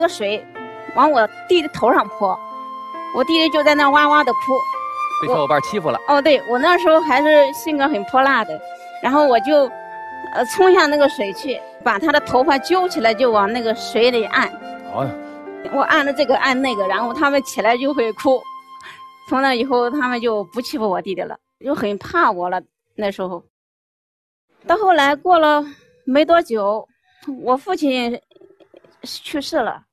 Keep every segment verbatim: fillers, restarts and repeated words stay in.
这个水往我弟弟头上泼，我弟弟就在那哇哇的哭， 被小伙伴欺负了。 哦，对，我那时候还是性格很泼辣的，然后我就呃冲向那个水去，把他的头发揪起来就往那个水里按。 哦， 我按了这个按那个，然后他们起来就会哭。从那以后他们就不欺负我弟弟了，就很怕我了。那时候到后来过了没多久，我父亲去世了。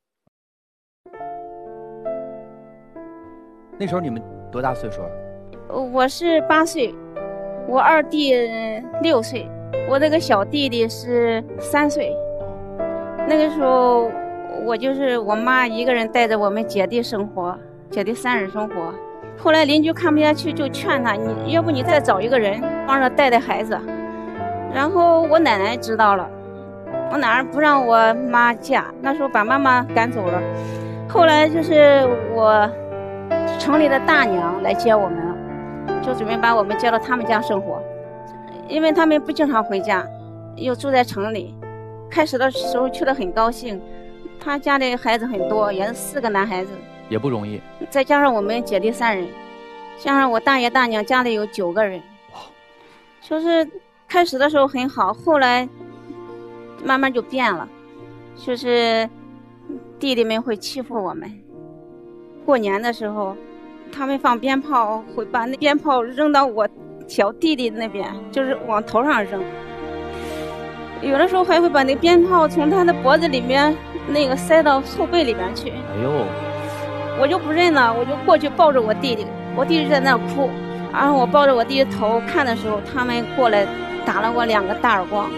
那时候你们多大岁数？ 我是八岁，我二弟六岁，我这个小弟弟是三岁。那个时候我就是我妈一个人带着我们姐弟生活，姐弟三人生活。后来邻居看不下去，就劝他，你要不你再找一个人帮着带带孩子。然后我奶奶知道了，我奶奶不让我妈嫁，那时候把妈妈赶走了。后来就是我城里的大娘来接我们了，就准备把我们接到他们家生活，因为他们不经常回家，又住在城里。开始的时候去得很高兴，他家里孩子很多，也是四个男孩子， 也不容易。 再加上我们姐弟三人，加上我大爷大娘家里有九个人，就是开始的时候很好，后来慢慢就变了，就是弟弟们会欺负我们。过年的时候他们放鞭炮，会把那鞭炮扔到我小弟弟那边，就是往头上扔。有的时候还会把那鞭炮从他的脖子里面那个塞到后背里面去。 哎呦， 我就不认了，我就过去抱着我弟弟，我弟弟在那哭，然后我抱着我弟弟头看的时候，他们过来打了我两个大耳光。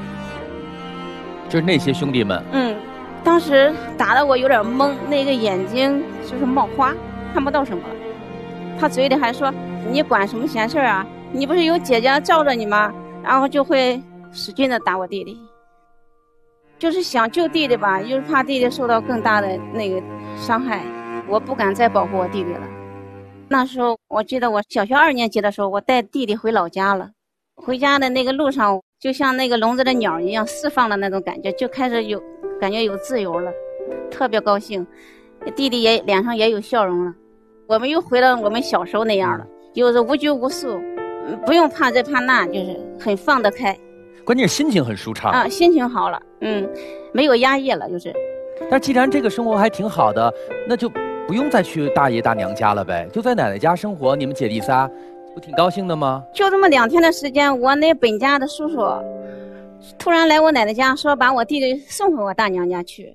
就是那些兄弟们。 嗯，当时打得我有点懵，那个眼睛就是冒花，看不到什么。他嘴里还说：“你管什么闲事啊？你不是有姐姐罩着你吗？”然后就会使劲的打我弟弟，就是想救弟弟吧，又怕弟弟受到更大的那个伤害，我不敢再保护我弟弟了。那时候我记得我小学二年级的时候，我带弟弟回老家了，回家的那个路上就像那个笼子的鸟一样释放的那种感觉，就开始有感觉有自由了，特别高兴，弟弟也脸上也有笑容了。我们又回到我们小时候那样了，就是无拘无束，不用怕这怕那，就是很放得开。 关键是心情很舒畅啊，心情好了，嗯，没有压抑了，就是。 但既然这个生活还挺好的，那就不用再去大爷大娘家了呗，就在奶奶家生活，你们姐弟仨不挺高兴的吗？ 就这么两天的时间，我那本家的叔叔突然来我奶奶家，说把我弟弟送回我大娘家去。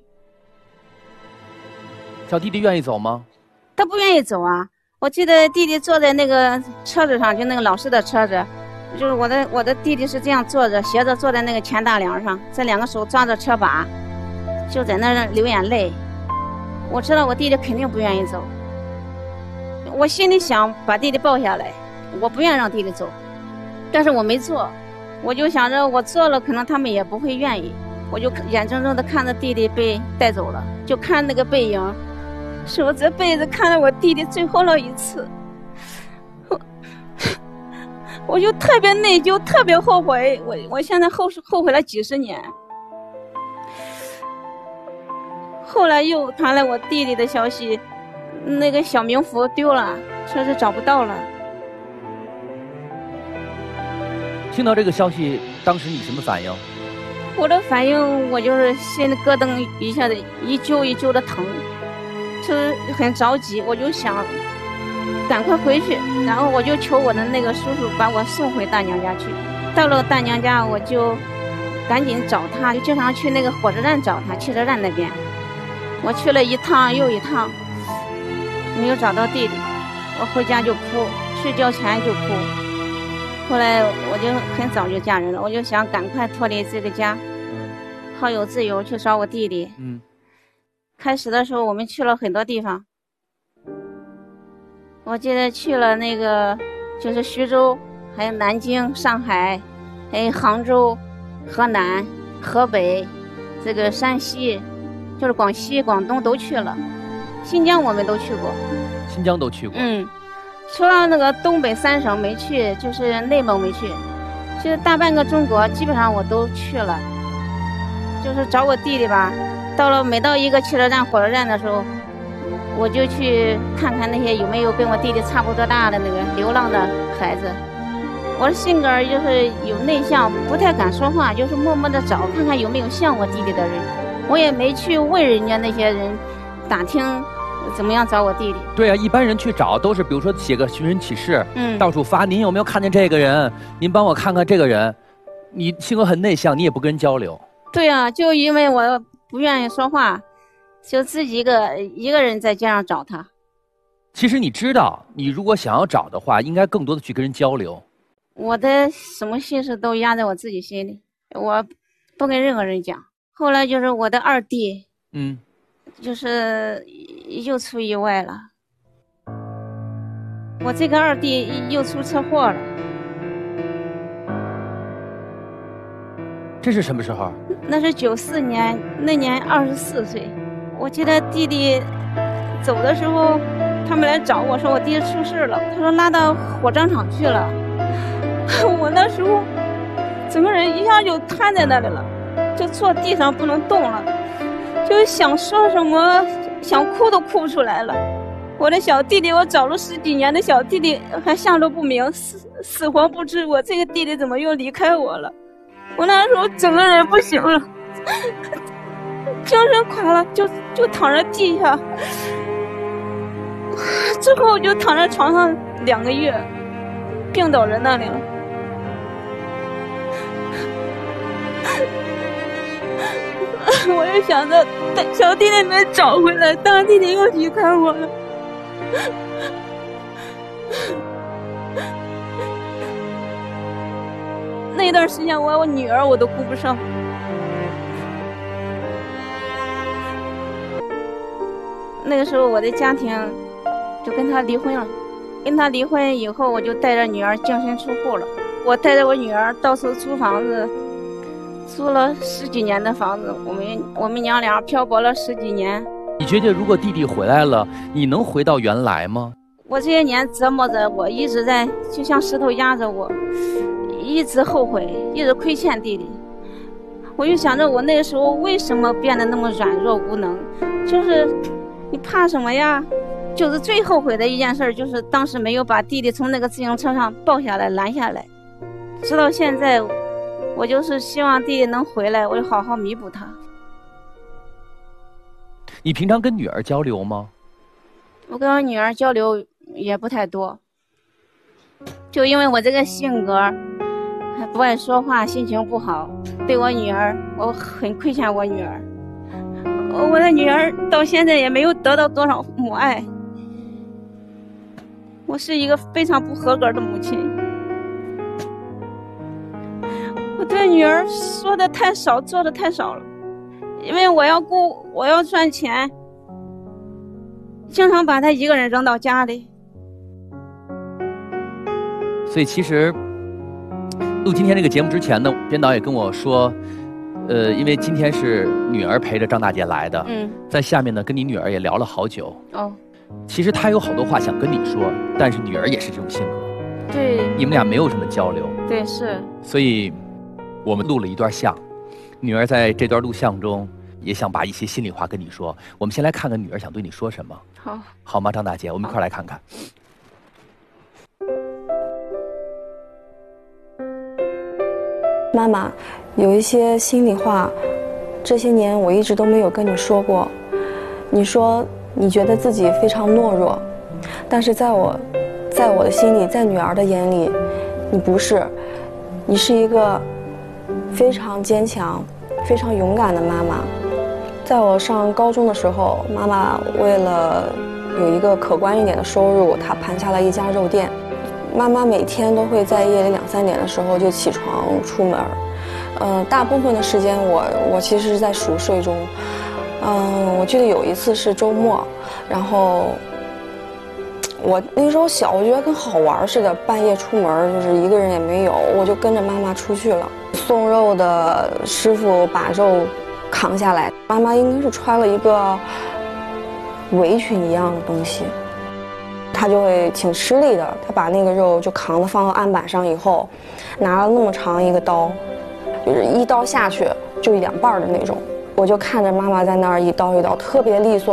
小弟弟愿意走吗？ 他不愿意走啊！我记得弟弟坐在那个车子上，就那个老式的车子，就是我的我的弟弟是这样坐着，斜着坐在那个前大梁上，这两个手抓着车把，就在那儿流眼泪。我知道我弟弟肯定不愿意走，我心里想把弟弟抱下来，我不愿让弟弟走，但是我没做，我就想着我做了，可能他们也不会愿意，我就眼睁睁地看着弟弟被带走了，就看那个背影，是我这辈子看了我弟弟最后了一次。我我就特别内疚，特别后悔，我我现在后后悔了几十年。后来又传来我弟弟的消息，那个小冥福丢了，说是找不到了。 听到这个消息，当时你什么反应？ 我的反应，我就是心里咯噔一下子，一揪一揪的疼，就是很着急，我就想赶快回去，然后我就求我的那个叔叔把我送回大娘家去。到了大娘家，我就赶紧找他，就经常去那个火车站找他，汽车站那边。我去了一趟又一趟，没有找到弟弟，我回家就哭，睡觉前就哭。后来我就很早就嫁人了，我就想赶快脱离这个家，好有自由去找我弟弟。 嗯， 开始的时候我们去了很多地方，我记得去了那个就是徐州，还有南京、上海，还有杭州、河南、河北，这个山西，就是广西、广东都去了，新疆我们都去过。 新疆都去过。 嗯，除了那个东北三省没去，就是内蒙没去，其实大半个中国基本上我都去了。就是找我弟弟吧， 到了每到一个汽车站、火车站的时候，我就去看看那些有没有跟我弟弟差不多大的那个流浪的孩子。我的性格就是有内向，不太敢说话，就是默默的找，看看有没有像我弟弟的人。我也没去问人家那些人，打听怎么样找我弟弟。 对啊，一般人去找都是，比如说写个寻人启事， 嗯， 到处发，您有没有看见这个人？您帮我看看这个人。你性格很内向，你也不跟人交流。 对啊，就因为我不愿意说话，就自己一个一个人在街上找他。 其实你知道，你如果想要找的话，应该更多的去跟人交流。 我的什么心事都压在我自己心里，我不跟任何人讲。后来就是我的二弟， 嗯， 就是又出意外了。我这个二弟又出车祸了。 这是什么时候？ 那是九四年，那年二十四岁。我记得弟弟走的时候，他们来找我说我弟弟出事了，他说拉到火葬场去了。我那时候整个人一下就瘫在那里了，就坐地上不能动了，就想说什么想哭都哭不出来了。我的小弟弟，我找了十几年的小弟弟还下落不明，死死活不知我这个弟弟怎么又离开我了。我那时候整个人不行了，精神垮了，就就躺在地下。之后我就躺在床上两个月，病倒在那里了。我就想着小弟弟能找回来，大弟弟又离开我了。那段时间我我女儿我都顾不上。那个时候我的家庭就跟他离婚了，跟他离婚以后，我就带着女儿净身出户了。我带着我女儿到处租房子，租了十几年的房子，我们我们娘俩漂泊了十几年。 你觉得如果弟弟回来了，你能回到原来吗？ 我这些年折磨着我，一直在就像石头压着我，一直后悔，一直亏欠弟弟。我就想着我那个时候为什么变得那么软弱无能，就是你怕什么呀？就是最后悔的一件事，就是当时没有把弟弟从那个自行车上抱下来拦下来。直到现在，我就是希望弟弟能回来，我就好好弥补他。 你平常跟女儿交流吗？ 我跟我女儿交流也不太多，就因为我这个性格不爱说话，心情不好，对我女儿我很亏欠我女儿。我的女儿到现在也没有得到多少母爱，我是一个非常不合格的母亲。我对女儿说的太少，做的太少了，因为我要顾，我要赚钱，经常把她一个人扔到家里。 所以其实录今天这个节目之前呢，编导也跟我说，呃，因为今天是女儿陪着张大姐来的， 嗯， 在下面呢跟你女儿也聊了好久。 哦， 其实她有好多话想跟你说，但是女儿也是这种性格， 对， 你们俩没有什么交流， 对，是， 所以我们录了一段像，女儿在这段录像中也想把一些心里话跟你说。我们先来看看女儿想对你说什么， 好， 好吗？张大姐，我们一块来看看。 妈妈，有一些心里话，这些年我一直都没有跟你说过。你说你觉得自己非常懦弱，但是在我，在我的心里，在女儿的眼里，你不是，你是一个非常坚强、非常勇敢的妈妈。在我上高中的时候，妈妈为了有一个可观一点的收入，她盘下了一家肉店。妈妈每天都会在夜里两三点的时候就起床出门，呃，大部分的时间我我其实是在熟睡中。嗯、呃，我记得有一次是周末，然后我那时候小，我觉得跟好玩似的，半夜出门就是一个人也没有，我就跟着妈妈出去了。送肉的师傅把肉扛下来，妈妈应该是穿了一个围裙一样的东西。他就会挺吃力的，他把那个肉就扛着放到案板上以后，拿了那么长一个刀，就是一刀下去就两半的那种， 我就看着妈妈在那儿一刀一刀，特别利索。